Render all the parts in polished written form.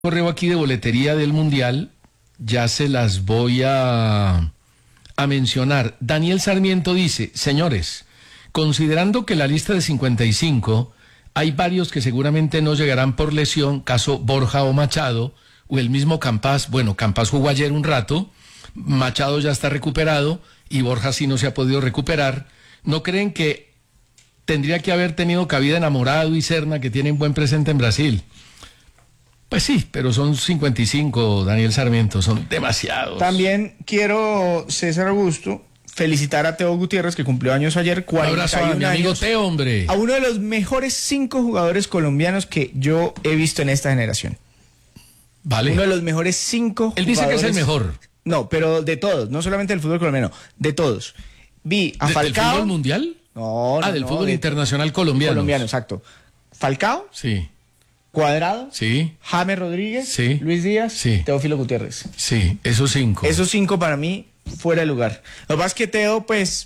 Correo aquí de boletería del Mundial, ya se las voy a mencionar. Daniel Sarmiento dice: señores, considerando que la lista de 55 hay varios que seguramente no llegarán por lesión, caso Borja o Machado, o el mismo Campas. Bueno, Campas jugó ayer un rato, Machado ya está recuperado y Borja sí no se ha podido recuperar. ¿No creen que tendría que haber tenido cabida Enamorado y Serna, que tienen buen presente en Brasil? Pues sí, pero son 55, Daniel Sarmiento, son demasiados. También quiero, César Augusto, felicitar a Teo Gutiérrez, que cumplió años ayer, 41 abrazo a mi amigo años, Teo, hombre. a uno de los mejores 5 jugadores colombianos que yo he visto en esta generación. Vale. Uno de los mejores 5 Él dice jugadores. que es el mejor. No, pero de todos, no solamente del fútbol colombiano, de todos. Vi a Falcao. ¿Del fútbol mundial? No, del fútbol internacional colombiano. Colombiano, exacto. Falcao, Sí, Cuadrado, sí, James Rodríguez, Sí. Luis Díaz, Sí. Teófilo Gutiérrez. sí, esos 5. Esos 5 para mí fuera de lugar. Lo que pasa es que Teo, pues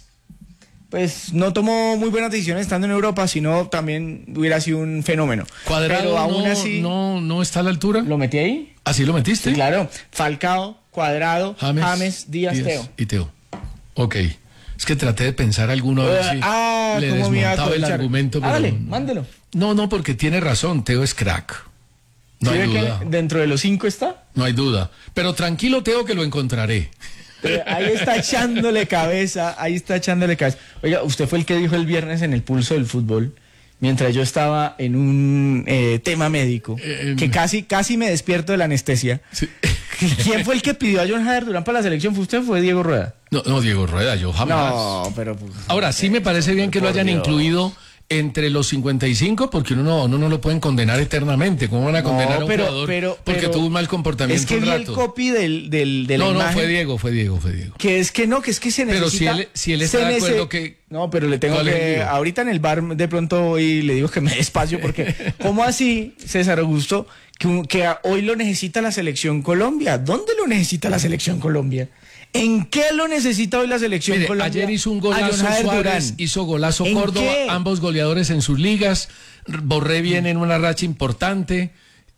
no tomó muy buenas decisiones estando en Europa, sino también hubiera sido un fenómeno. Cuadrado pero aún no, así, no está a la altura. ¿lo metí ahí? ¿Así lo metiste? Sí, claro. Falcao, Cuadrado, James, Díaz, Teo. y Teo. Ok. Es que traté de pensar alguno a ver si le ¿cómo me iba a desmontaba el colchar? argumento. Pero Dale, mándelo. No, porque tiene razón, Teo es crack. No ¿Sí hay ve duda. que dentro de los 5 está? No hay duda. Pero tranquilo, Teo, que lo encontraré. Ahí está echándole cabeza, Oiga, usted fue el que dijo el viernes en el Pulso del Fútbol, mientras yo estaba en un tema médico, que casi me despierto de la anestesia. Sí. ¿Quién fue el que pidió a John Jader Durán para la selección? ¿Fue usted o fue Diego Rueda? No, Diego Rueda, yo jamás. No, pero... Ahora, sí me parece bien que lo hayan incluido entre los 55, porque uno no lo pueden condenar eternamente. ¿Cómo van a condenar a un jugador porque tuvo un mal comportamiento es que un vi rato? el copy de la No, imagen. fue Diego. Que es que se necesita... Pero si él está de acuerdo que... No, pero le tengo ¿cuál es el que... lío? Ahorita en el bar de pronto hoy le digo que me dé espacio, porque ¿cómo así, César Augusto, que hoy lo necesita la Selección Colombia? ¿Dónde lo necesita la Selección Colombia? ¿En qué lo necesita hoy la Selección Mire, Colombia? ayer hizo un A golazo John Jader Suárez, Durán. hizo golazo ¿En Córdoba, qué? ambos goleadores en sus ligas. Borré viene en una racha importante.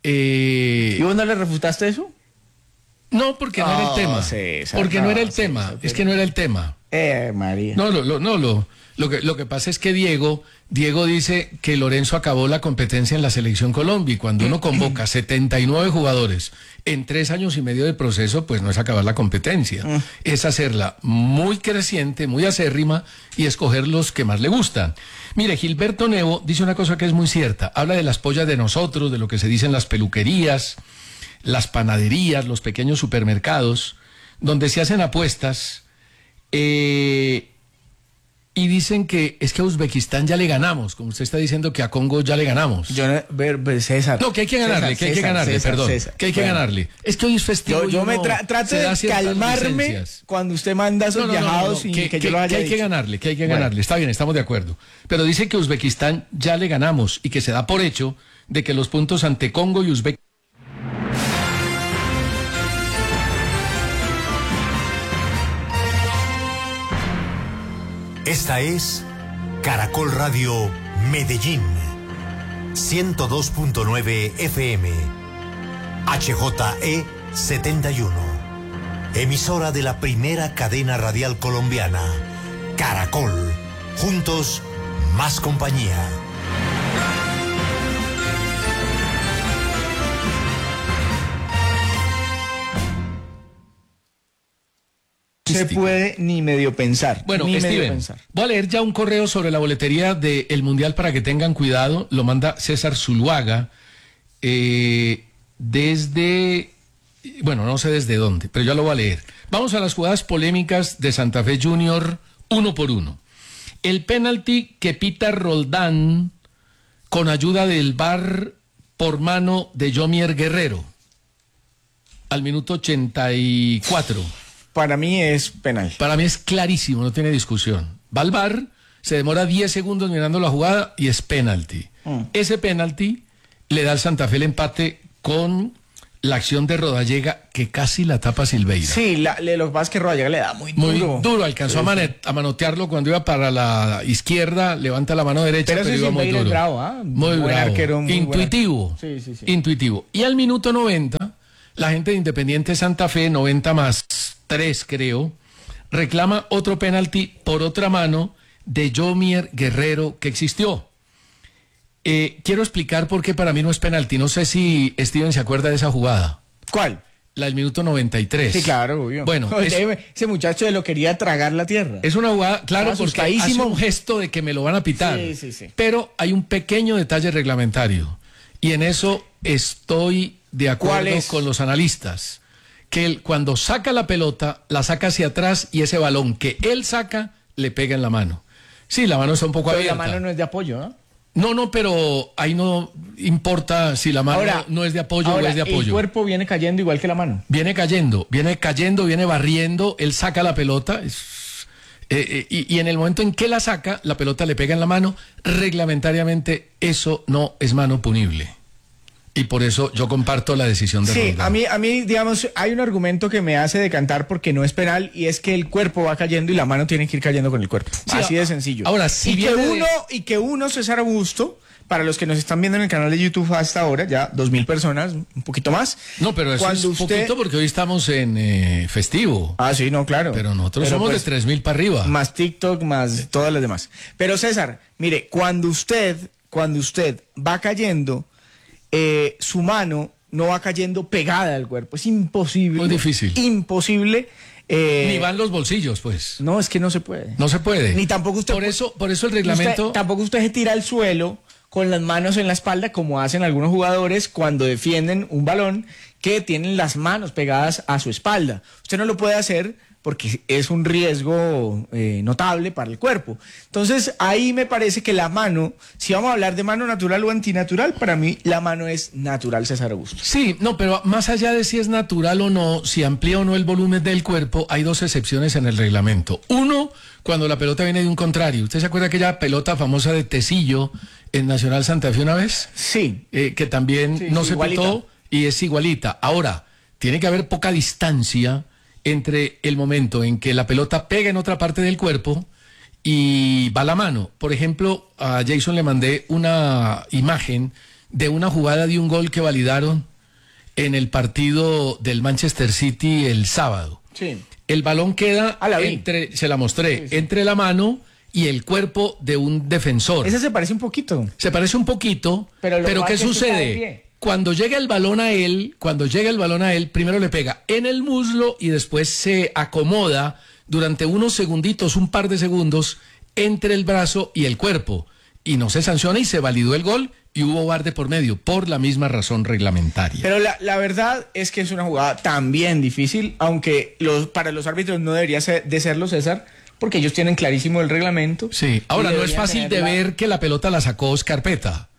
¿Y vos no le refutaste eso? No, porque no era el tema. César, Porque no era el tema. César, Es que no era el tema. María. Lo que pasa es que Diego dice que Lorenzo acabó la competencia en la Selección Colombia, y cuando uno convoca 79 jugadores en 3 años y medio de proceso, pues no es acabar la competencia, es hacerla muy creciente, muy acérrima, y escoger los que más le gustan. Mire, Gilberto Nevo dice una cosa que es muy cierta, habla de las pollas de nosotros, de lo que se dice en las peluquerías, las panaderías, los pequeños supermercados, donde se hacen apuestas, y dicen que es que a Uzbekistán ya le ganamos, como usted está diciendo que a Congo ya le ganamos. César. No, que hay que ganarle, César, que hay que ganarle. Es que hoy es festivo. Yo y me uno trato se da de ciertas calmarme licencias. cuando usted manda esos viajados y que yo lo haya que hay que dicho. ganarle, que hay que Bueno. ganarle. Está bien, estamos de acuerdo. Pero dice que Uzbekistán ya le ganamos y que se da por hecho de que los puntos ante Congo y Uzbekistán. Esta es Caracol Radio Medellín, 102.9 FM, HJE 71, emisora de la primera cadena radial colombiana, Caracol, juntos, más compañía. Se puede ni medio pensar. Bueno, ni medio Steven, pensar. voy a leer ya un correo sobre la boletería del Mundial para que tengan cuidado. Lo manda César Zuluaga desde... Bueno, no sé desde dónde, pero ya lo voy a leer. Vamos a las jugadas polémicas de Santa Fe Junior, uno por uno. El penalti que pita Roldán con ayuda del VAR por mano de Yomier Guerrero al minuto 84. Para mí es penal. Para mí es clarísimo, no tiene discusión. Va al VAR, se demora 10 segundos mirando la jugada y es penalti. Ese penalti le da al Santa Fe el empate con la acción de Rodallega que casi la tapa Silveira. Sí, lo que pasa es que Rodallega le da muy duro. Alcanzó a manotearlo cuando iba para la izquierda, levanta la mano derecha, pero iba muy duro. Es bravo, ¿eh? Muy buen bravo. Arquero, muy intuitivo. Sí. Intuitivo. Y al minuto 90, la gente de Independiente Santa Fe, 90 más 3 creo, reclama otro penalti por otra mano de Yomier Guerrero que existió. Quiero explicar por qué para mí no es penalti. No sé si Steven se acuerda de esa jugada. ¿Cuál? La del minuto 93. Sí, claro, obvio. Bueno, ese muchacho lo quería tragar la tierra. Es una jugada, claro, porque hace un gesto de que me lo van a pitar. Sí. Pero hay un pequeño detalle reglamentario. Y en eso estoy de acuerdo con los analistas. Que él, cuando saca la pelota, la saca hacia atrás y ese balón que él saca le pega en la mano. Sí, la mano está un poco abierta. La mano no es de apoyo, ¿no? No, pero ahí no importa si la mano no es de apoyo o es de apoyo. El cuerpo viene cayendo igual que la mano. Viene cayendo, viene barriendo, él saca la pelota y en el momento en que la saca, la pelota le pega en la mano. Reglamentariamente eso no es mano punible. Y por eso yo comparto la decisión de Roldán. Sí, a mí, digamos, hay un argumento que me hace decantar porque no es penal y es que el cuerpo va cayendo y la mano tiene que ir cayendo con el cuerpo. Sí, así de sencillo. Ahora, si que uno, César Augusto, para los que nos están viendo en el canal de YouTube hasta ahora, ya 2.000 personas, un poquito más. No, pero eso es un poquito porque hoy estamos en festivo. Ah, sí, no, claro. Pero nosotros somos de 3.000 para arriba. Más TikTok, más todas las demás. Pero César, mire, cuando usted va cayendo, su mano no va cayendo pegada al cuerpo. Es imposible. Muy difícil. Imposible. Ni van los bolsillos, pues. No, es que no se puede. No se puede. Ni tampoco usted. Por eso el reglamento. Tampoco usted se tira al suelo con las manos en la espalda, como hacen algunos jugadores cuando defienden un balón que tienen las manos pegadas a su espalda. Usted no lo puede hacer porque es un riesgo notable para el cuerpo. Entonces, ahí me parece que la mano, si vamos a hablar de mano natural o antinatural, para mí la mano es natural, César Augusto. Sí, no, pero más allá de si es natural o no, si amplía o no el volumen del cuerpo, hay dos excepciones en el reglamento. Uno, cuando la pelota viene de un contrario. ¿Usted se acuerda de aquella pelota famosa de Tecillo en Nacional Santa Fe una vez? Sí. Que también no se pitó y es igualita. Ahora, tiene que haber poca distancia entre el momento en que la pelota pega en otra parte del cuerpo y va la mano. Por ejemplo, a Jason le mandé una imagen de una jugada de un gol que validaron en el partido del Manchester City el sábado. Sí. El balón queda se la mostré, entre la mano y el cuerpo de un defensor. Ese se parece un poquito. Se parece un poquito, pero ¿qué sucede? Cuando llega el balón a él, primero le pega en el muslo y después se acomoda durante unos segunditos, un par de segundos, entre el brazo y el cuerpo. Y no se sanciona y se validó el gol y hubo VAR de por medio, por la misma razón reglamentaria. Pero la verdad es que es una jugada también difícil, aunque para los árbitros no debería de serlo, César, porque ellos tienen clarísimo el reglamento. Sí, ahora no es fácil de ver que la pelota la sacó Scarpeta.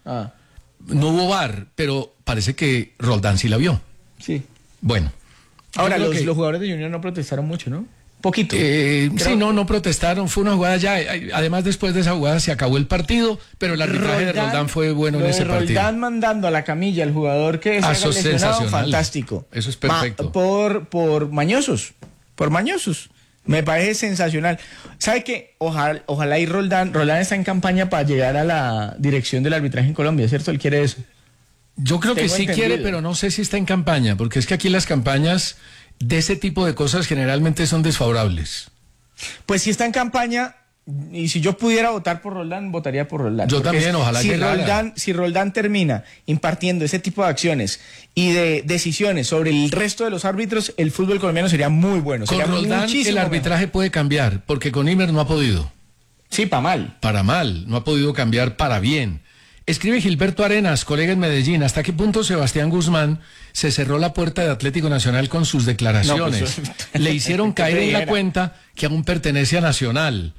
No hubo VAR, pero parece que Roldán sí la vio. Sí. Bueno. Ahora, los jugadores de Junior no protestaron mucho, ¿no? Poquito. Sí, no protestaron. Fue una jugada ya. Además, después de esa jugada se acabó el partido, pero el arbitraje de Roldán fue bueno en ese partido. Roldán mandando a la camilla al jugador que se Eso es sensacional. Fantástico. Eso es perfecto. Por mañosos. Por mañosos. Me parece sensacional. ¿Sabe qué? Ojalá y Roldán está en campaña para llegar a la dirección del arbitraje en Colombia, ¿cierto? Él quiere eso. Yo creo que sí quiere, pero no sé si está en campaña, porque es que aquí las campañas de ese tipo de cosas generalmente son desfavorables. Pues si está en campaña, y si yo pudiera votar por Roldán, votaría por Roldán. Yo también, ojalá llegara. Si Roldán termina impartiendo ese tipo de acciones y de decisiones sobre el resto de los árbitros, el fútbol colombiano sería muy bueno. Con Roldán el arbitraje puede cambiar, porque con Imer no ha podido. Sí, para mal. Para mal, no ha podido cambiar para bien. Escribe Gilberto Arenas, colega en Medellín, ¿hasta qué punto Sebastián Guzmán se cerró la puerta de Atlético Nacional con sus declaraciones? No, pues, le hicieron caer en la cuenta que aún pertenece a Nacional.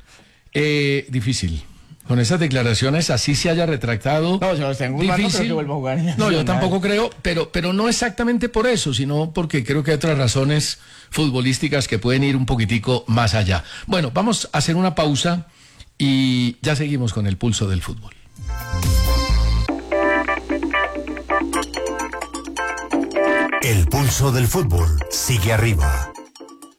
Difícil. Con esas declaraciones, así se haya retractado. No, Sebastián Guzmán difícil. No creo que vuelva a jugar en Nacional. No, yo tampoco creo, pero no exactamente por eso, sino porque creo que hay otras razones futbolísticas que pueden ir un poquitico más allá. Bueno, vamos a hacer una pausa y ya seguimos con el pulso del fútbol. El pulso del fútbol sigue arriba.